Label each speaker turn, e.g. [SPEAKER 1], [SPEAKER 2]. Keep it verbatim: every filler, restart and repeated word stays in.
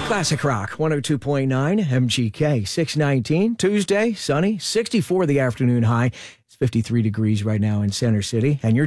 [SPEAKER 1] Classic Rock, one oh two point nine, M G K, six nineteen, Tuesday, sunny, sixty-four the afternoon high. It's fifty-three degrees right now in Center City, and you're